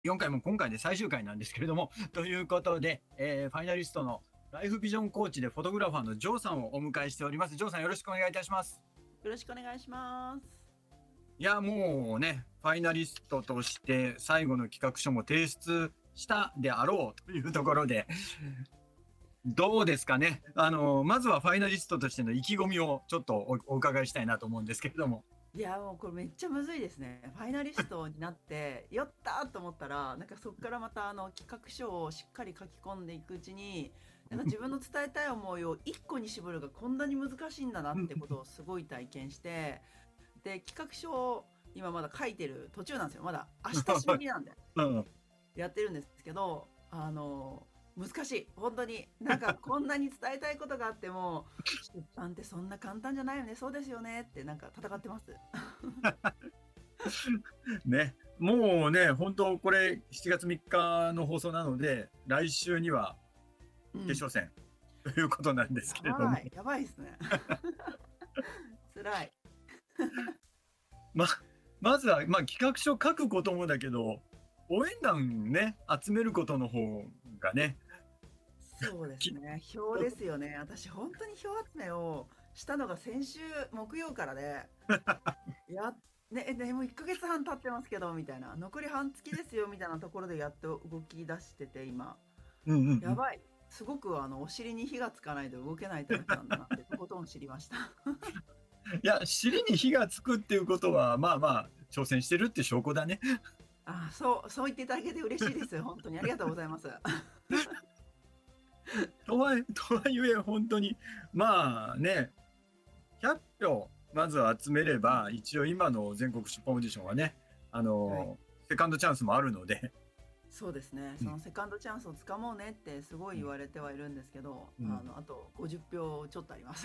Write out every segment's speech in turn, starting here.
4回も今回で最終回なんですけれども、ということで、ファイナリストのライフビジョンコーチでフォトグラファーのジョーさんをお迎えしております。ジョーさんよろしくお願いいたします。 よろしくお願いします。 いや、もうね、ファイナリストとして最後の企画書も提出したであろうというところで、どうですかね。まずはファイナリストとしての意気込みをちょっとお伺いしたいなと思うんですけれども。 いや、もうこれめっちゃむずいですね。ファイナリストになってやったと思ったら、なんかそこからまた企画書をしっかり書き込んでいくうちに、なんか自分の伝えたい思いを一個に絞るがこんなに難しいんだなってことをすごい体験して、で企画書を今まだ書いてる途中なんですよ。まだ明日締め切りなんでうん、 やってるんですけど、難しい。本当に。なんかこんなに伝えたいことがあっても、出版ってそんな簡単じゃないよね。そうですよねってなんか戦ってます。 ね、もうね、本当これ7月3日の放送なので、来週にはうん。 決勝戦ということなんですけれども、 やばいですね。辛い。 ま、まずは、企画書書くこともだけど、応援団ね、集めることの方がね、 そうですきね。表ですよね。私本当に表集めをしたのが先週木曜からで、や、もう1ヶ月半経ってますけど、みたいな。残り半月ですよ、みたいなところでやっと動き出してて、今。 うんうんうん。 やばい。すごくお尻に火がつかないと動けないタイプなんだなってとことん知りました。 いや、尻に火がつくっていうことは、まあまあ、挑戦してるって証拠だね。 そう言っていただけて嬉しいです。本当にありがとうございます。 とはいえ、本当に、まあね、100票まずは集めれば、一応今の全国出版オーディションはね、あはい。 の、セカンドチャンスもあるので、 そうですね。 うんそのセカンドチャンスをつかもうねってすごい言われてはいるんですけど、 うん、 あと50票ちょっとあります。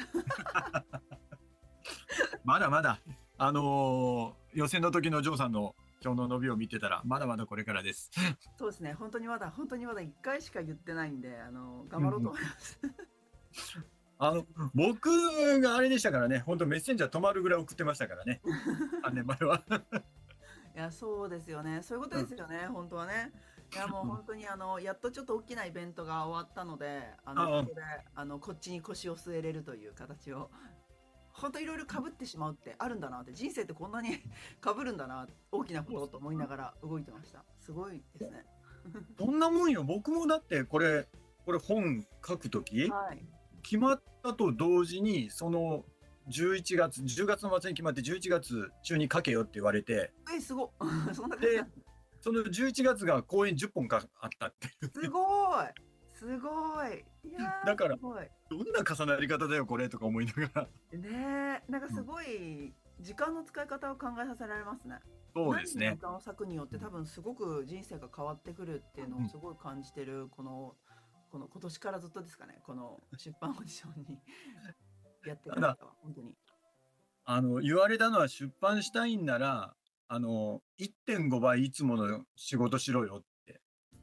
まだまだ、予選の時のジョーさんの票の伸びを見てたら、まだまだこれからです。 そうですね。本当にまだ1回しか言ってないんで、頑張ろうとうんうん、 思います。 あの、僕があれでしたからね、本当メッセンジャー止まるぐらい送ってましたからね、3年前は。 いや、そうですよね。そういうことうんですよね、本当はね。いや、もううん、 本当にやっとちょっと大きなイベントが終わったので、こあこで、こっちに腰を据えれるという形を、本当いろいろ被ってしまうってあるんだなって、人生ってこんなに被るんだな、大きなことと思いながら動いてました。すごいですね。 そんなもんよ。僕もだってこれ本書くとき、 はい。 決まったと同時に、その11月、10月の末に決まって11月中に書けよって言われて、 すごっ。そんな感じなで、 んですね。 その11月が公演10本かあったっていう。 すごい。すごい。いやー、 だから、 すごい。 どんな重なり方だよ、これとか思いながら。 ねえ、なんかうん、 すごい時間の使い方を考えさせられますね。何に時そうですね。 間を割くによって多分すごく人生が変わってくるっていうのうん、 をすごい感じてるこの今年からずっとですかね、この出版オーディションにやってるただ、 間は本当に。 言われたのは出版したいんなら、1.5倍いつもの仕事しろよって。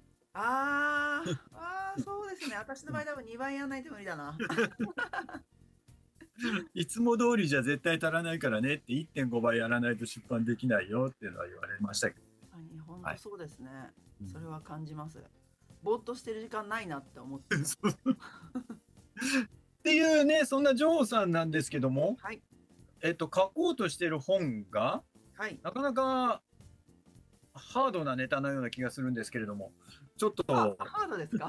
そうですね。私の場合多分2倍やんないと無理だな。 いつも通りじゃ絶対足らないからねって1.5倍やらないと出版できないよっていうのは言われましたけど。 本はい。 当そうですね。 うん、 それは感じます。ぼーっとしてる時間ないなって思ってます。 っていうね、そんなジョーさんなんですけども、 はい。 書こうとしてる本が、 はい。 なかなかハードなネタのような気がするんですけれども、ちょっと、 ハードですか？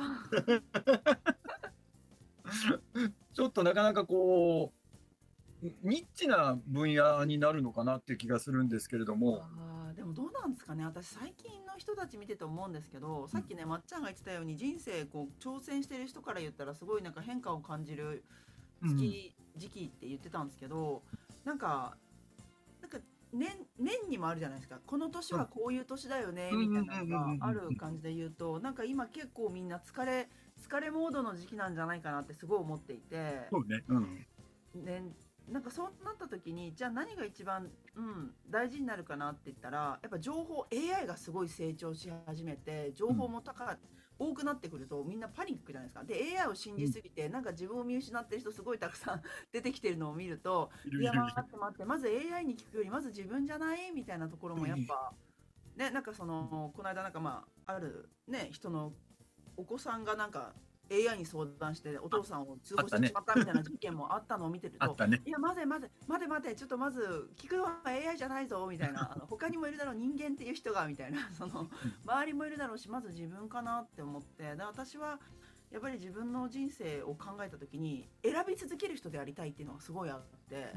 ちょっとなかなかこう、ニッチな分野になるのかなっていう気がするんですけれども、 でもどうなんですかね。私最近の人たち見てて思うんですけど、 うん、 さっきね、まっちゃんが言ってたように人生こう挑戦してる人から言ったらすごいなんか変化を感じるうん、 時期って言ってたんですけど、なんか、なんか年にもあるじゃないですか。この年うん、 はこういう年だよね、 うん、うん、うん、 みたいなのうん、 があるうん、 感じで言うと、なんか今結構みんな疲れモードの時期なんじゃないかなってすごい思っていて、 そうね、うん、 ね、なんかそうなった時にじゃあ何が一番、大事になるかなって言ったらやっぱ情報 AI がすごい成長し始めて情うん、 報も多くなってくるとみんなパニックじゃないですか。で AI を信うん、 じすぎてなんか自分を見失ってる人すごいたくさん出てきてるのを見ると、 いるいやいるいる。 待って待って、まず AI に聞くよりまず自分じゃないみたいなところうん、 もやっぱね、なんかそのこの間なんかあるね人のお子さんがなんか AI に相談しておあ、 父さんを通あったね。 報してしまったみたいな事件もあったのを見てると、 あったね。 いや、待て、ちょっとまず聞くのは AI じゃないぞみたいな、他にもいるだろう人間っていう人がみたいな、その周りもいるだろうし、まず自分かなって思って、で私はやっぱり自分の人生を考えた時に選び続ける人でありたいっていうのがすごいあって、 うん、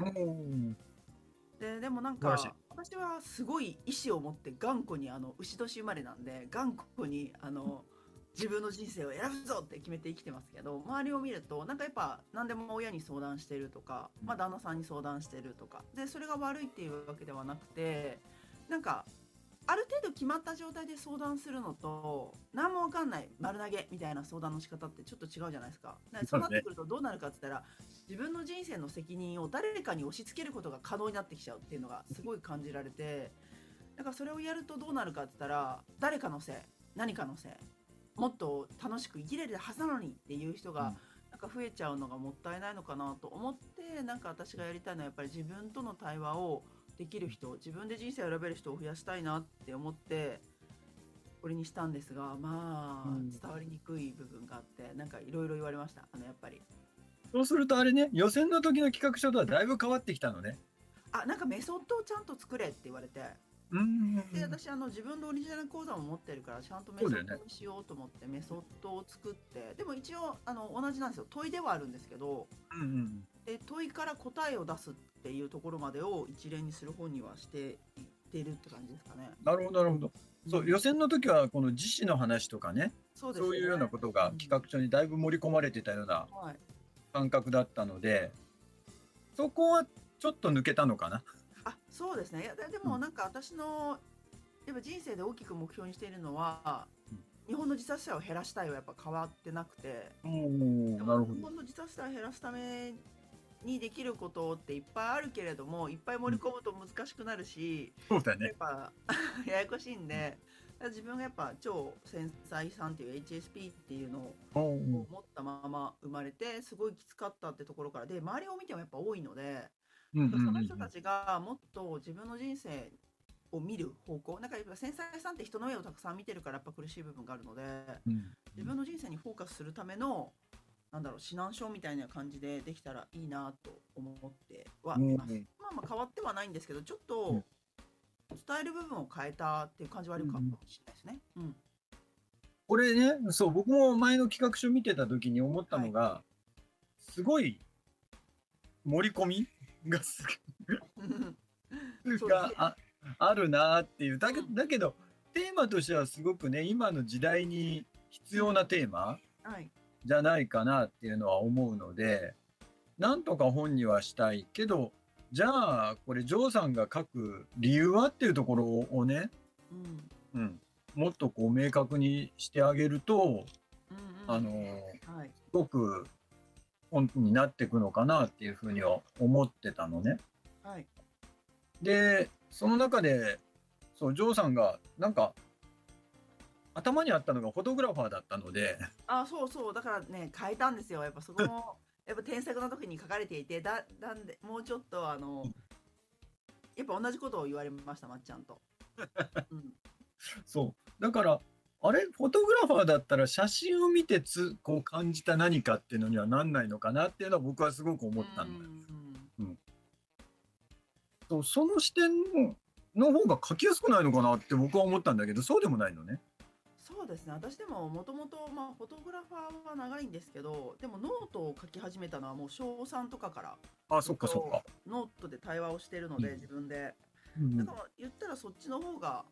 でもなん素晴らしい。 か私はすごい意志を持って頑固に牛年生まれなんで頑固に自分の人生を選ぶぞって決めて生きてますけど、周りを見るとなんかやっぱ何でも親に相談してるとか、旦那さんに相談してるとかで、それが悪いっていうわけではなくて、なんかある程度決まった状態で相談するのと、何もわかんない丸投げみたいな相談の仕方ってちょっと違うじゃないですか。そうなってなるね。 くるとどうなるかって言ったら、自分の人生の責任を誰かに押し付けることが可能になってきちゃうっていうのがすごい感じられて、だからそれをやるとどうなるかって言ったら、誰かのせい、何かのせい、もっと楽しく生きれるはずなのにっていう人がうん、 なんか増えちゃうのがもったいないのかなと思って、なんか私がやりたいのはやっぱり自分との対話をできる人、自分で人生を選べる人を増やしたいなって思ってこれにしたんですが、 うん。 伝わりにくい部分があって、なんかいろいろ言われました。やっぱりそうするとあれね、予選の時の企画書とはだいぶ変わってきたのね。 なんかメソッドをちゃんと作れって言われて、 うん、 で私自分のオリジナル講座も持ってるからちゃんとメソッそうだよね。 ドにしようと思ってメソッドを作って、でも一応同じなんですよ、問いではあるんですけど、 うんうん。 問いから答えを出すっていうところまでを一連にする本にはしていってるって感じですかね。 なるほど、なるほど。そう、予うん、 選の時はこの自死の話とかね、 そうですね。 そういうようなことうん、 が企画書にだいぶ盛り込まれてたようなはい。 感覚だったので、そこはちょっと抜けたのかな。 そうですね。いや、でうん。 もなんか私のやっぱ人生で大きく目標にしているのは、 うん。 日本の自殺者を減らしたいはやっぱ変わってなくて、 おでー、なるほど。 も日本の自殺者を減らすためにできることっていっぱいあるけれども、いっぱいうん。 盛り込むと難しくなるし、 そうだね。 やっぱややこしいんうん。 で、自分がやっぱ超繊細さんっていう HSP っていうのおー、 を持ったまま生まれて、すごいきつかったってところからで、周りを見てもやっぱ多いので、 うんうんうなんかその人たんちがもっと自分の人生を見る方向、なんかやっぱ繊細さんって人の目をたくさん見てるからやっぱ苦しい部分があるので、 うん。 自分の人生にフォーカスするためのなんだろう、指南書みたいな感じでできたらいいなと思ってはうん。 います。変わってはないんですけど、ちょっうん。 と伝える部分を変えたっていう感じはあるかもうん。 しれないですね。うん。 これね、そう、僕も前の企画書見てた時に思ったはい。 のが、すごい盛り込みがそうですね。 があるなっていう。 うん。 だけど、テーマとしてはすごくね、今の時代に必うん。 要なテーマはい。 じゃないかなっていうのは思うので、なんとか本にはしたいけど、じゃあ、これ、ジョーさんが書く理由はっていうところをね、 うん。 うん、もっとこう明確にしてあげると、 うん。 あの、 うん。はい。 すごく本になっていくのかなっていうふうには思ってたのね。 はい。 で、その中で、そう、ジョーさんが、なんか、頭にあったのがフォトグラファーだったので、 そうそう。だからね、変えたんですよ。やっぱそこも、やっぱ添削の時に書かれていて、なんで、もうちょっとやっぱ同じことを言われました、まっちゃんと。うん。 そう。だから、あれ、フォトグラファーだったら写真を見てこう感じた何かっていうのにはなんないのかなっていうのは僕はすごくう思ったの。 ん。 うん。そう、その視点の方が書きやすくないのかなって僕は思ったんだけど、そうでもないのね。 そうですね。私でももともとフォトグラファーは長いんですけど、でもノートを書き始めたのはもう小3とかからあ、そずっとっかそっか。 ノートで対話をしてるのうん。 で、自分で。 うんうん。 だから言ったらそっちの方が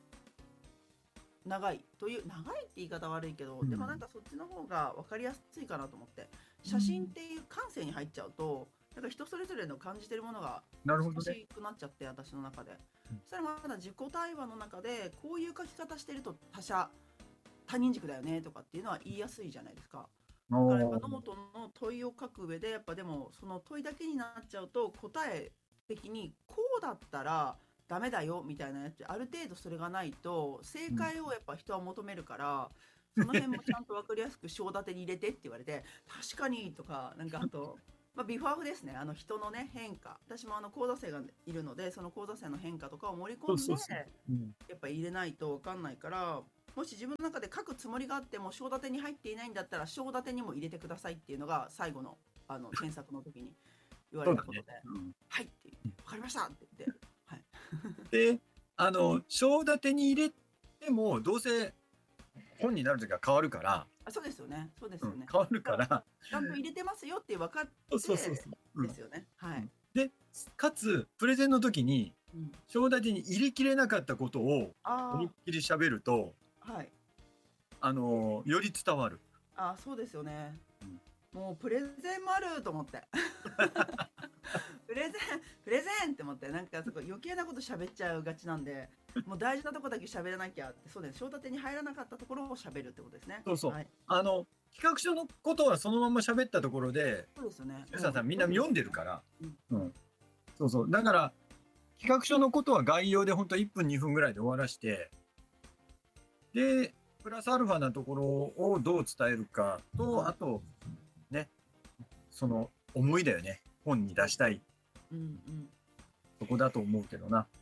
長いという、長いって言い方悪いけど、でもなんうん。 かそっちの方が分かりやすいかなと思って。写真っうん。 ていう感性に入っちゃうと、なんか人それぞれの感じてるものが難なるほどね。 しくなっちゃって、私の中で。 うん。 そしたらまだ自己対話の中で、こういう書き方してると他人軸だよねとかっていうのは言いやすいじゃないですか。 あだからやっぱあ。 ノートの問いを書く上で、やっぱでもその問いだけになっちゃうと、答え的にこうだったらダメだよみたいなやつ、ある程度それがないと正うん。 解をやっぱ人は求めるから、その辺もちゃんと分かりやすく章立てに入れてって言われて、確かにとか、なんかあとまあ、ビフォーアフですね。人のね、変化。私も講座生がいるので、その講座生の変化とかを盛り込んで、やっぱ入れないと分かんないから、もし自分の中で書くつもりがあっても、章立てに入っていないんだったら、章立てにも入れてくださいっていうのが最後の、添削の時に言われたことで、はいって、分かりましたって言って、はい。 で、章立てに入れても、どうせ本になる時は変わるから、 そうですよね。そうですよね。 変わるから、 ちゃんと入れてますよって分かって、ですよね。はい。 で、かつ、プレゼンの時に、章立てに入れきれなかったことを思いっきり喋ると、 はい。 より伝わる。 そうですよね。もうプレゼンもあると思って。プレゼンって思って、なんか余計なこと喋っちゃうがちなんで、もう大事なとこだけ喋らなきゃって、そうです。章立てに入らなかったところを喋るってことですね。 そうそう。 はい、 企画書のことはそのまま喋ったところで、 そうですよね。 さんみんな読んでるから、そうそう。だから、企画書のことは概要で本当1分2分ぐらいで終わらして、で、プラスアルファなところをどう伝えるかと、あと、ね、その思いだよね。本に出したい。そこだと思うけどな。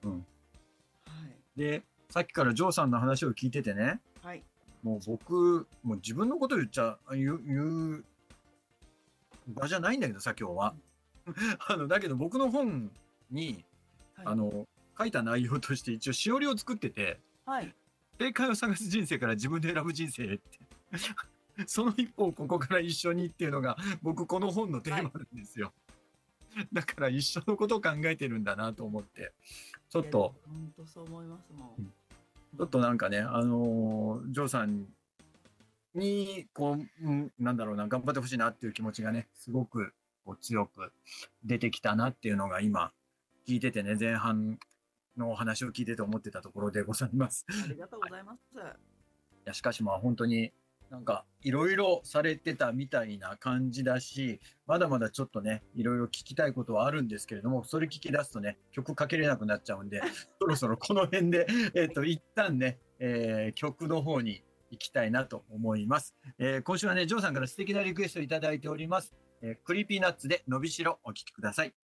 で、さっきからジョーさんの話を聞いててね、もう僕、もう自分のこと言う場じゃないんだけどさ、今日は。だけど僕の本に、書いた内容として一応しおりを作ってて、正解を探す人生から自分で選ぶ人生ってその一歩をここから一緒にっていうのが僕この本のテーマなんですよ。だから一緒のことを考えてるんだなと思ってちょっと本当そう思いますもん。 ちょっとなんかねジョーさんにこうなんだろうな頑張ってほしいなっていう気持ちがねすごくこう強く出てきたなっていうのが今聞いててね前半のお話を聞いてて思ってたところでございます。 ありがとうございます。 いやしかしまあ本当になんかいろいろされてたみたいな感じだしまだまだちょっとねいろいろ聞きたいことはあるんですけれどもそれ聞き出すとね曲かけれなくなっちゃうんでそろそろこの辺で一旦ね、曲の方に行きたいなと思います。今週はねジョーさんから素敵なリクエストいただいております。クリーピーナッツでのびしろお聴きください。